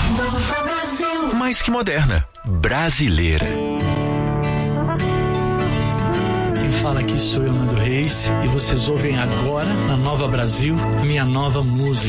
Nova Brasil. Mais que moderna, brasileira. Quem fala aqui sou eu, Nando Reis, e vocês ouvem agora, na Nova Brasil, a minha nova música.